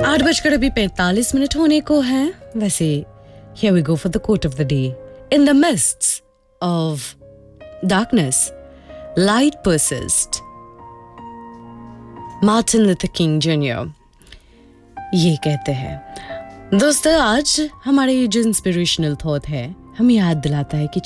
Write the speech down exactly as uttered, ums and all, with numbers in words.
आठ बजकर अभी पैंतालीस मिनट होने को है. वैसे here we go for the quote of the day. In the mists of darkness, light persists. Martin Luther king junior ये कहते हैं. दोस्तों, आज हमारे जो इंस्पिरेशनल थॉट है हमें याद दिलाता है कि